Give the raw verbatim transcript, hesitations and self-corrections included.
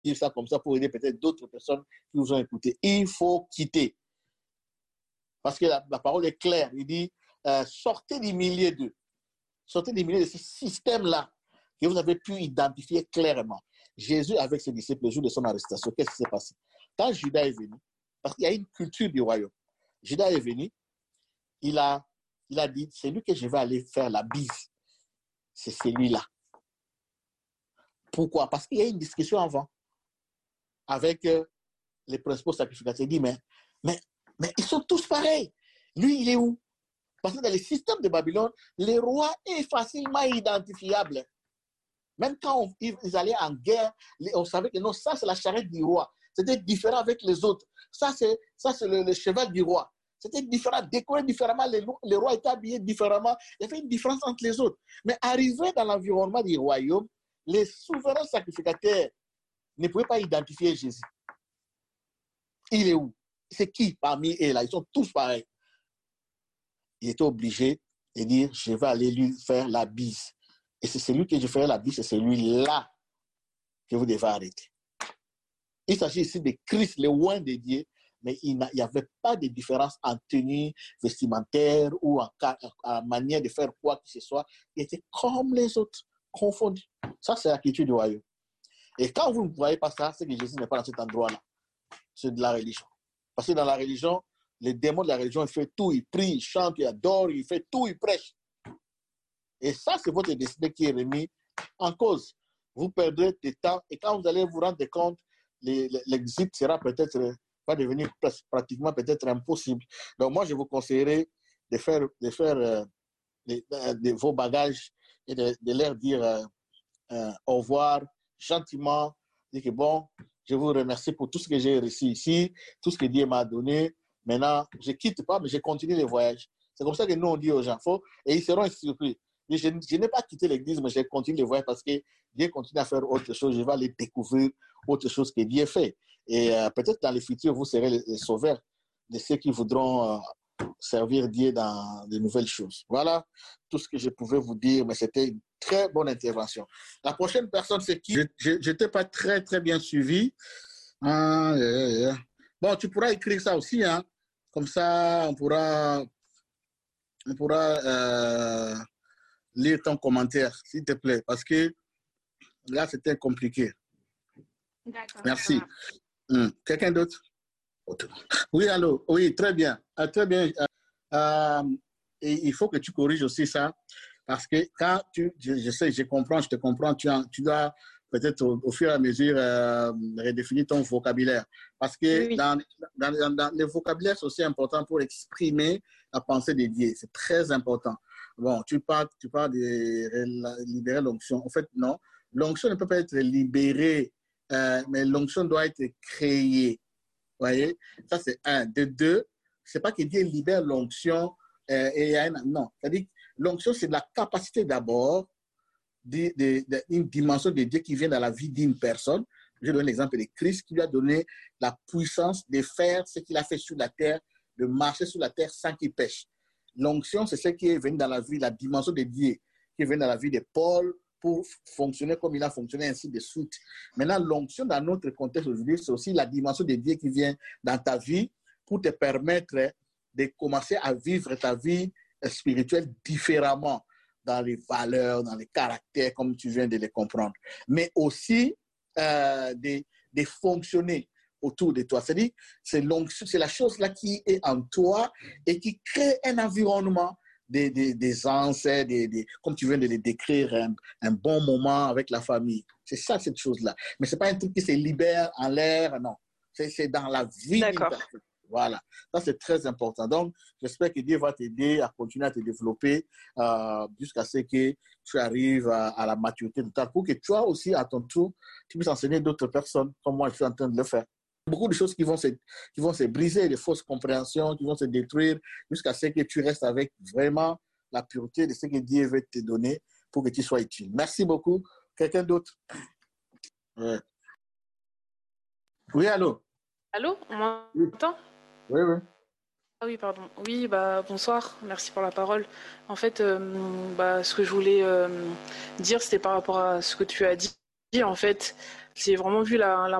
dire ça comme ça pour aider peut-être d'autres personnes qui vous ont écouté. Il faut quitter. Parce que la, la parole est claire. Il dit, euh, sortez du milieu d'eux. Sortez du milieu de ce système-là que vous avez pu identifier clairement. Jésus, avec ses disciples, le jour de son arrestation, qu'est-ce qui s'est passé? Quand Judas est venu, parce qu'il y a une culture du royaume, Judas est venu, il a, il a dit, c'est lui que je vais aller faire la bise. C'est celui-là. Pourquoi? Parce qu'il y a une discussion avant avec euh, les principaux sacrificateurs. Il dit, mais, mais, mais ils sont tous pareils. Lui, il est où? Parce que dans le système de Babylone, le roi est facilement identifiable. Même quand on, ils allaient en guerre, on savait que non, ça c'est la charrette du roi. C'était différent avec les autres. Ça c'est, ça, c'est le, le cheval du roi. C'était différent, décoré différemment. Les, les rois étaient habillés différemment. Il y avait une différence entre les autres. Mais arrivé dans l'environnement du royaume, les souverains sacrificateurs ne pouvaient pas identifier Jésus. Il est où? C'est qui parmi eux là? Ils sont tous pareils. Il était obligé de dire, je vais aller lui faire la bise. Et c'est celui que je ferai la bise, c'est celui-là que vous devez arrêter. Il s'agit ici de Christ, le oint de Dieu, mais il n'y avait pas de différence en tenue vestimentaire ou en, en manière de faire quoi que ce soit. Il était comme les autres, confondus. Ça, c'est la culture du royaume. Et quand vous ne voyez pas ça, c'est que Jésus n'est pas dans cet endroit-là. C'est de la religion. Parce que dans la religion, les démons de la religion, ils font tout, ils prient, ils chantent, ils adorent, ils font tout, ils prêchent. Et ça, c'est votre destin qui est remis en cause. Vous perdrez du temps et quand vous allez vous rendre compte, l'exit sera peut-être, va devenir pratiquement peut-être impossible. Donc moi, je vous conseillerais de faire, de faire euh, de, de, de vos bagages et de, de leur dire euh, euh, au revoir gentiment, dire que bon, je vous remercie pour tout ce que j'ai reçu ici, tout ce que Dieu m'a donné. Maintenant, je ne quitte pas, mais je continue le voyage. C'est comme ça que nous, on dit aux gens, faut, et ils seront surpris. Je, je n'ai pas quitté l'église, mais je continue le voyage parce que Dieu continue à faire autre chose. Je vais aller découvrir autre chose que Dieu fait. Et euh, peut-être dans le futur, vous serez les, les sauveurs de ceux qui voudront euh, servir Dieu dans de nouvelles choses. Voilà tout ce que je pouvais vous dire, mais c'était une très bonne intervention. La prochaine personne, c'est qui? Je n'étais pas très, très bien suivi. Ah, yeah, yeah. Bon, tu pourras écrire ça aussi, hein? Comme ça, on pourra, on pourra euh, lire ton commentaire, s'il te plaît, parce que là, c'était compliqué. D'accord. Merci. Hum. Quelqu'un d'autre? Oui, allô? Oui, très bien. Ah, très bien. Euh, et il faut que tu corriges aussi ça, parce que quand tu, je, je sais, je comprends, je te comprends, tu, tu dois peut-être au, au fur et à mesure euh, redéfinir ton vocabulaire. Parce que Oui. dans, dans, dans, dans le vocabulaire, c'est aussi important pour exprimer la pensée de Dieu. C'est très important. Bon, tu parles, tu parles de libérer l'onction. En fait, non. L'onction ne peut pas être libérée, euh, mais l'onction doit être créée. Vous voyez? Ça, c'est un. De deux, c'est pas que Dieu libère l'onction euh, et il y a un... Non. C'est-à-dire l'onction, c'est la capacité d'abord d'une dimension de Dieu qui vient dans la vie d'une personne. Je donne l'exemple de Christ qui lui a donné la puissance de faire ce qu'il a fait sur la terre, de marcher sur la terre sans qu'il pêche. L'onction, c'est ce qui est venu dans la vie, la dimension de Dieu qui est venu dans la vie de Paul pour fonctionner comme il a fonctionné, ainsi de suite. Maintenant, l'onction dans notre contexte aujourd'hui, c'est aussi la dimension de Dieu qui vient dans ta vie pour te permettre de commencer à vivre ta vie spirituelle différemment, dans les valeurs, dans les caractères, comme tu viens de les comprendre, mais aussi euh, de, de fonctionner autour de toi. C'est-à-dire, c'est l'onction, c'est la chose là qui est en toi et qui crée un environnement des, des, des ancêtres, des, des, comme tu viens de les décrire, un, un bon moment avec la famille. C'est ça, cette chose-là. Mais ce n'est pas un truc qui se libère en l'air, non. C'est dans la vie d'une personne. Voilà, ça c'est très important. Donc, j'espère que Dieu va t'aider à continuer à te développer euh, jusqu'à ce que tu arrives à, à la maturité de ta pour que toi aussi, à ton tour, tu puisses enseigner d'autres personnes comme moi je suis en train de le faire. Beaucoup de choses qui vont se, qui vont se briser, des fausses compréhensions qui vont se détruire jusqu'à ce que tu restes avec vraiment la pureté de ce que Dieu veut te donner pour que tu sois utile. Merci beaucoup. Quelqu'un d'autre? Ouais. Oui, allô? Allô, on m'entend? Oui, oui. Ah oui, pardon. Oui, bah bonsoir, merci pour la parole. En fait, euh, bah, ce que je voulais euh, dire, c'était par rapport à ce que tu as dit. En fait, j'ai vraiment vu la, la